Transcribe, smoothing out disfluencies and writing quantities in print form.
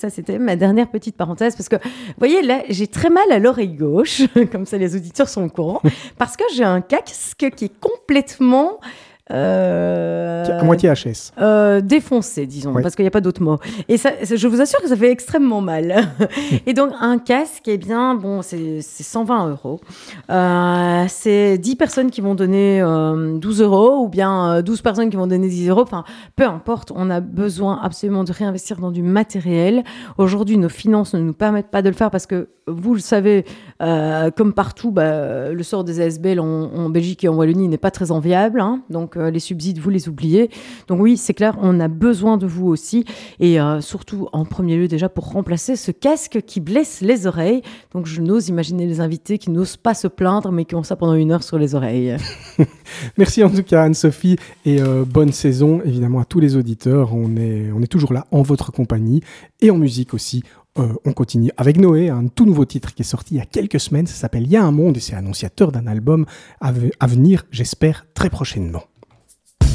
Ça, c'était ma dernière petite parenthèse parce que, vous voyez, là, j'ai très mal à l'oreille gauche, comme ça les auditeurs sont au courant, parce que j'ai un casque qui est complètement... À moitié HS. Défoncé, disons, Oui. parce qu'il n'y a pas d'autre mot. Et ça, je vous assure que ça fait extrêmement mal. Et donc, un casque, eh bien, bon, c'est 120 €. C'est 10 personnes qui vont donner 12 € ou bien 12 personnes qui vont donner 10 €. Enfin, peu importe, on a besoin absolument de réinvestir dans du matériel. Aujourd'hui, nos finances ne nous permettent pas de le faire parce que, vous le savez, comme partout, le sort des ASBL en Belgique et en Wallonie n'est pas très enviable. Hein. Donc, les subsides, vous les oubliez. Donc oui, c'est clair, on a besoin de vous aussi. Et surtout, en premier lieu, déjà, pour remplacer ce casque qui blesse les oreilles. Donc, je n'ose imaginer les invités qui n'osent pas se plaindre, mais qui ont ça pendant 1 heure sur les oreilles. Merci en tout cas, Anne-Sophie, et bonne saison, évidemment, à tous les auditeurs. On est toujours là, en votre compagnie, et en musique aussi. On continue avec Noé, un tout nouveau titre qui est sorti il y a quelques semaines. Ça s'appelle « Il y a un monde » et c'est annonciateur d'un album à venir, j'espère, très prochainement.